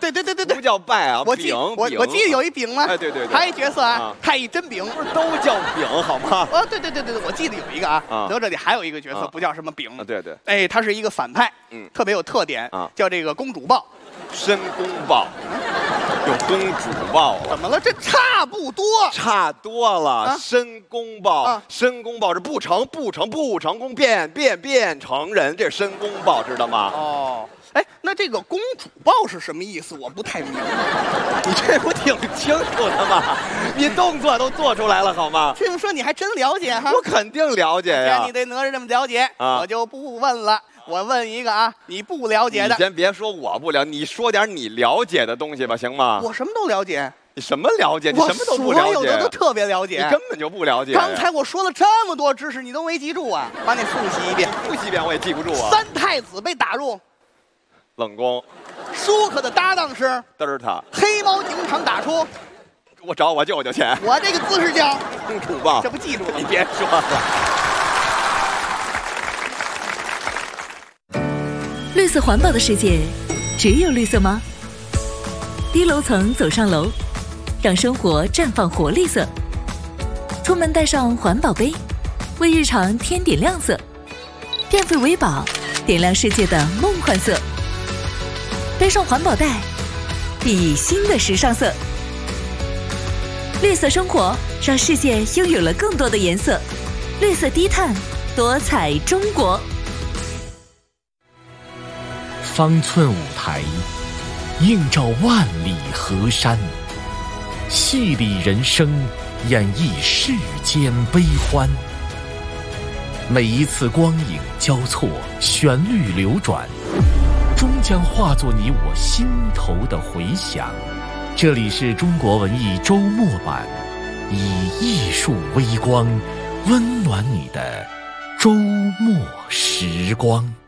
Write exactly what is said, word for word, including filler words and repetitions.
对对对对对， 不叫拜啊， 我记饼我我记得有一饼吗？ 哎，对对对， 还有一角色啊， 啊太乙真饼， 不是都叫饼好吗？ 哦，对对对对对，我记得有一个啊， 啊哪吒里还有一个角色啊不叫什么饼， 啊，对对， 哎，他是一个反派， 嗯特别有特点啊叫这个公主抱。 申公豹，有公主抱了。 怎么了？这差不多。 差多了， 啊申公豹， 啊申公豹是不成不成不成功变变变成人，这是申公豹知道吗？ 哦，哎，那这个公主抱是什么意思？我不太明白。 你这不挺清楚的吗？你动作都做出来了好吗？ 这么说你还真了解哈？ 我肯定了解呀既然你。对哪吒这么了解， 啊我就不问了。我问一个啊，你不了解你的， 先别说我不了，你说点你了解的东西吧，行吗？ 我什么都了解， 你什么了解？你我什么都不了所有的都解， 特别了解。 你根本就不了解。 刚才我说了这么多知识，你都没记住啊！把你复习一遍。 复习一遍我也记不住啊。 三太子被打入， 冷宫， 舒克的搭档是嘚儿他， 黑猫警长打出， 我找我舅舅去。 我这个姿势叫， 公主抱这，不记住了吗？ 你别说了。 绿色环保的世界，只有绿色吗？低楼层走上楼，让生活绽放活力色。出门带上环保杯，为日常添点亮色。变废为宝，点亮世界的梦幻色。背上环保袋，熠熠新的时尚色。绿色生活，让世界拥有了更多的颜色。绿色低碳，多彩中国。 方寸舞台，映照万里河山，戏里人生，演绎世间悲欢。每一次光影交错，旋律流转，终将化作你我心头的回响。这里是中国文艺周末版，以艺术微光温暖你的周末时光。